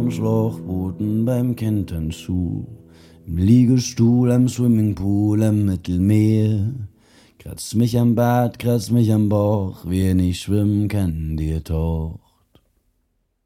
am Schlauchbooten beim Kentern zu, im Liegestuhl am Swimmingpool am Mittelmeer. Kratzt mich am Bart, kratzt mich am Bauch, wer nicht schwimmen kann, der Tauch.